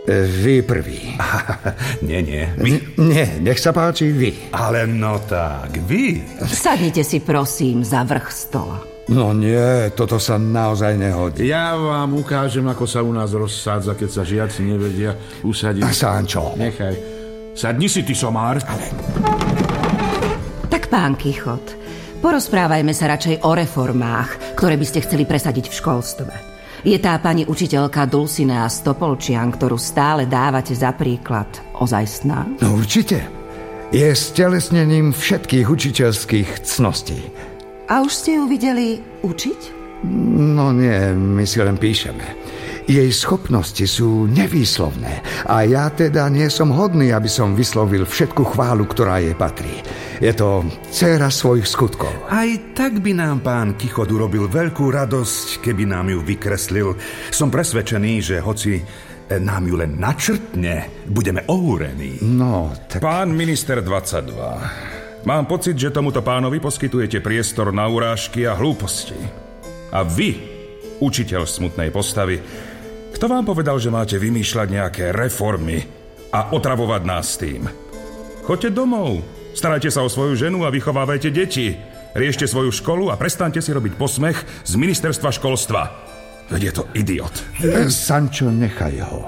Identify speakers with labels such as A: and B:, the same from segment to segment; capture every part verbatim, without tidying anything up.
A: Vy prvý.
B: Nie, nie. Vy.
A: Nie, nech sa páči vy.
B: Ale no tak, vy.
C: Sadnite si prosím za vrch stola.
A: No nie, toto sa naozaj nehodí.
D: Ja vám ukážem, ako sa u nás rozsádza, keď sa žiaci nevedia usadiť.
A: Sančo.
D: Nechaj. Sadni si, ty somár. Ale...
C: Tak pán Kichot, porozprávajme sa radšej o reformách, ktoré by ste chceli presadiť v školstve. Je tá pani učiteľka Dulcinea Stopolčian, ktorú stále dávate za príklad, ozajstná?
A: No určite. Je stelesnením všetkých učiteľských cností.
C: A už ste ju videli učiť?
A: No nie, my si len píšeme. Jej schopnosti sú nevýslovné a ja teda nie som hodný, aby som vyslovil všetku chválu, ktorá jej patrí. Je to dcéra svojich skutkov.
B: Aj tak by nám pán Kichot urobil veľkú radosť, keby nám ju vykreslil. Som presvedčený, že hoci nám ju len načrtne, budeme ohúrení.
A: No, tak...
E: Pán minister dvadsaťdva, mám pocit, že tomuto pánovi poskytujete priestor na urážky a hlúposti. A vy, učiteľ smutnej postavy, kto vám povedal, že máte vymýšľať nejaké reformy a otravovať nás tým? Choďte domov, starajte sa o svoju ženu a vychovávajte deti. Riešte svoju školu a prestaňte si robiť posmech z ministerstva školstva. Veď je to idiot.
A: Sančo, nechaj ho.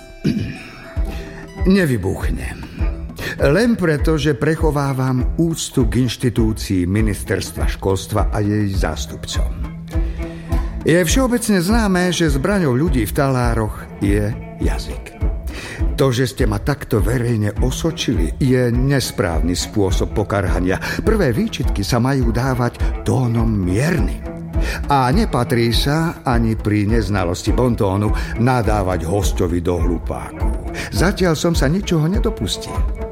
A: Nevybuchnem. Len preto, že prechovávam úctu k inštitúcii ministerstva školstva a jej zástupcom. Je všeobecne známe, že zbraňou ľudí v talároch je jazyk. To, že ste ma takto verejne osočili, je nesprávny spôsob pokarhania. Prvé výčitky sa majú dávať tónom miernym. A nepatrí sa ani pri neznalosti bontónu nadávať hostovi do hlupáku. Zatiaľ som sa ničoho nedopustil.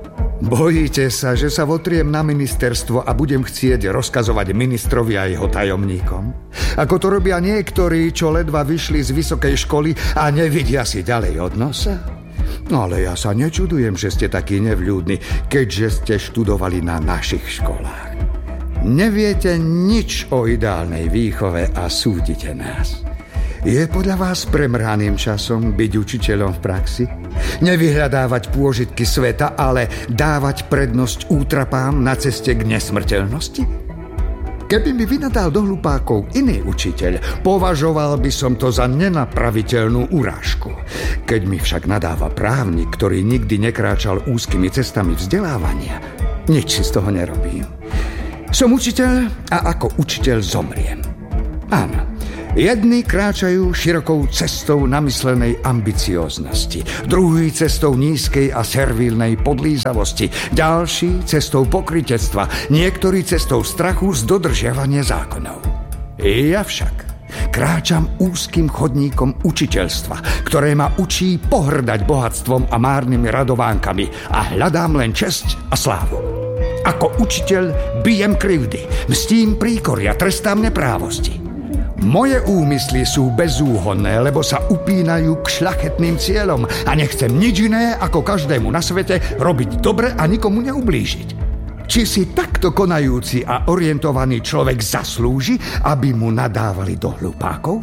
A: Bojíte sa, že sa votriem na ministerstvo a budem chcieť rozkazovať ministrovi a jeho tajomníkom? Ako to robia niektorí, čo ledva vyšli z vysokej školy a nevidia si ďalej od nosa? No ale ja sa nečudujem, že ste takí nevľúdni, keďže ste študovali na našich školách. Neviete nič o ideálnej výchove a súdite nás. Je podľa vás premrhaným časom byť učiteľom v praxi? Nevyhľadávať pôžitky sveta, ale dávať prednosť útrapám na ceste k nesmrteľnosti? Keby mi vynadal do hlupákov iný učiteľ, považoval by som to za nenapraviteľnú urážku. Keď mi však nadáva právnik, ktorý nikdy nekráčal úzkymi cestami vzdelávania, nič si z toho nerobím. Som učiteľ a ako učiteľ zomriem. Áno. Jedni kráčajú širokou cestou namyslenej ambicióznosti, druhý cestou nízkej a servílnej podlízavosti, ďalší cestou pokrytectva, niektorí cestou strachu z dodržiavania zákonov. Ja však kráčam úzkým chodníkom učiteľstva, ktoré ma učí pohrdať bohatstvom a márnymi radovánkami a hľadám len česť a slávu. Ako učiteľ bijem krivdy, mstím príkoria, trestám neprávosti. Moje úmysly sú bezúhonné, lebo sa upínajú k šľachetným cieľom a nechcem nič iné, ako každému na svete robiť dobre a nikomu neublížiť. Či si takto konajúci a orientovaný človek zaslúži, aby mu nadávali do hlupákov?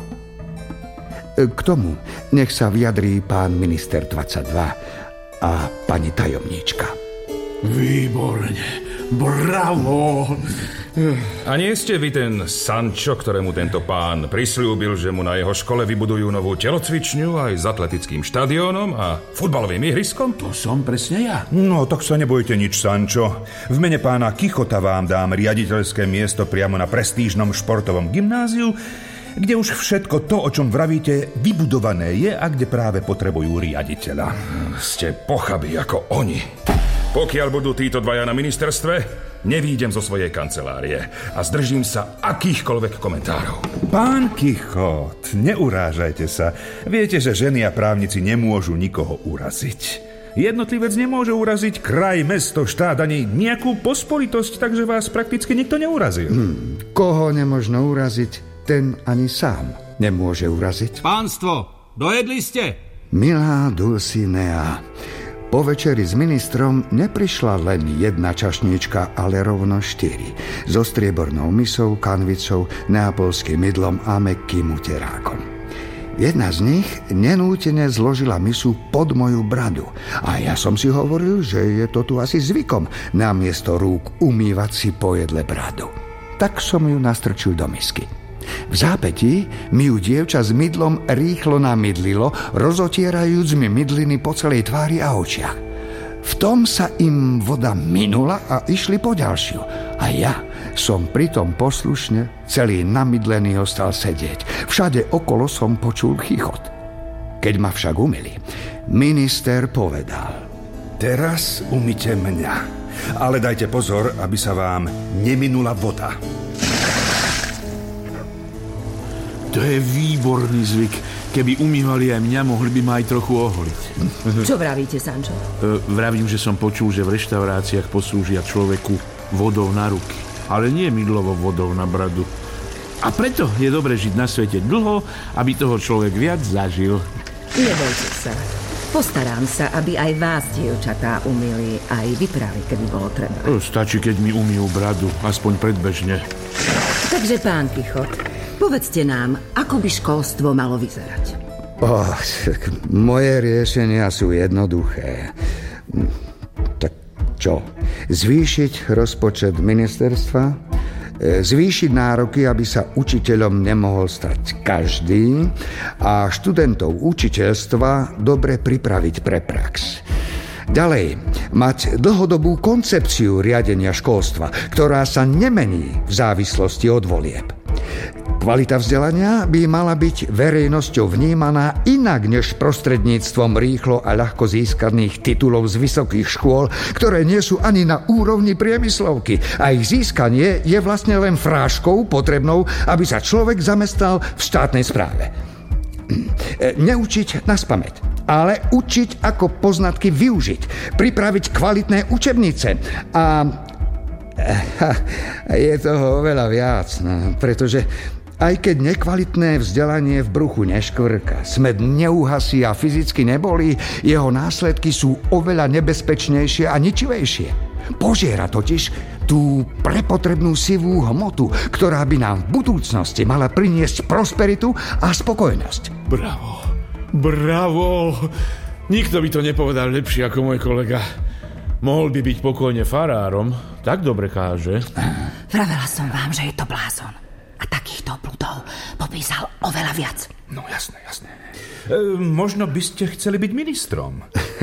A: K tomu nech sa vyjadrí pán minister dvadsaťdva a pani tajomníčka.
D: Výborne, bravo!
E: A nie ste vy ten Sančo, ktorému tento pán prisľúbil, že mu na jeho škole vybudujú novú telocvičňu aj s atletickým štadiónom a futbalovým ihriskom?
D: To som presne ja.
B: No, tak sa nebojte nič, Sančo. V mene pána Kichota vám dám riaditeľské miesto priamo na prestížnom športovom gymnáziu, kde už všetko to, o čom vravíte, vybudované je a kde práve potrebujú riaditeľa.
E: Ste pochabí ako oni. Pokiaľ budú títo dvaja na ministerstve, nevídem zo svojej kancelárie a zdržím sa akýchkoľvek komentárov.
B: Pán Kichot, neurážajte sa. Viete, že ženy a právnici nemôžu nikoho uraziť. Jednotlivec nemôže uraziť kraj, mesto, štát ani nejakú pospolitosť, takže vás prakticky nikto neurazil.
A: Hmm, koho nemožno uraziť, ten ani sám nemôže uraziť.
F: Pánstvo, dojedli ste?
A: Milá Dulcinea, po večeri s ministrom neprišla len jedna čašníčka, ale rovno štyri. So striebornou misou, kanvicou, neapolským mydlom a mäkkým uterákom. Jedna z nich nenútene zložila misu pod moju bradu a ja som si hovoril, že je to tu asi zvykom namiesto rúk umývať si po jedle bradu. Tak som ju nastrčil do misky. V zápätí mi ju dievča s mydlom rýchlo namydlilo, rozotierajúc mi mydliny po celej tvári a očiach. V tom sa im voda minula a išli po ďalšiu. A ja som pritom poslušne celý namydlený ostal sedieť. Všade okolo som počul chichot. Keď ma však umyli, minister povedal:
B: Teraz umyte mňa, ale dajte pozor, aby sa vám neminula voda.
D: To je výborný zvyk. Keby umývali aj mňa, mohli by ma aj trochu oholiť.
C: Čo vravíte, Sancho?
D: E, vravím, že som počul, že v reštauráciách poslúžia človeku vodou na ruky, ale nie mydlovou vodou na bradu. A preto je dobre žiť na svete dlho, aby toho človek viac zažil.
C: Nebojte sa. Postarám sa, aby aj vás, dievčatá, umýli aj vyprali, keby bolo treba.
D: E, stačí, keď mi umýjú bradu, aspoň predbežne.
C: Takže, pán Kichot, povedzte nám, ako by školstvo malo vyzerať.
A: Oh, moje riešenia sú jednoduché. Tak čo? Zvýšiť rozpočet ministerstva? Zvýšiť nároky, aby sa učiteľom nemohol stať každý a študentov učiteľstva dobre pripraviť pre prax. Ďalej, mať dlhodobú koncepciu riadenia školstva, ktorá sa nemení v závislosti od volieb. Kvalita vzdelania by mala byť verejnosťou vnímaná inak než prostredníctvom rýchlo a ľahko získaných titulov z vysokých škôl, ktoré nie sú ani na úrovni priemyslovky. A ich získanie je vlastne len fráškou potrebnou, aby sa človek zamestnal v štátnej správe. Neučiť naspamäť, ale učiť, ako poznatky využiť, pripraviť kvalitné učebnice a... je toho oveľa viac, no, pretože aj keď nekvalitné vzdelanie v bruchu neškvrka, smäd neuhasí a fyzicky nebolí, jeho následky sú oveľa nebezpečnejšie a ničivejšie. Požiera totiž tú prepotrebnú sivú hmotu, ktorá by nám v budúcnosti mala priniesť prosperitu a spokojnosť.
D: Bravo, bravo. Nikto by to nepovedal lepšie ako môj kolega. Mohol by byť pokojne farárom, tak dobre káže.
C: Vravela som vám, že je to blázon. A takýchto bludov popísal oveľa viac.
B: No jasné, jasné. E, možno by ste chceli byť ministrom.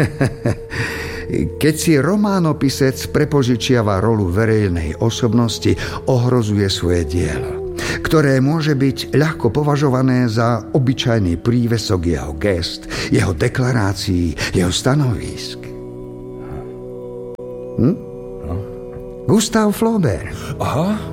A: Keď si románopisec prepožičiava rolu verejnej osobnosti, ohrozuje svoje dielo, ktoré môže byť ľahko považované za obyčajný prívesok jeho gest, jeho deklarácií, jeho stanovísk. Hm? No. Gustav Flaubert.
B: Aha.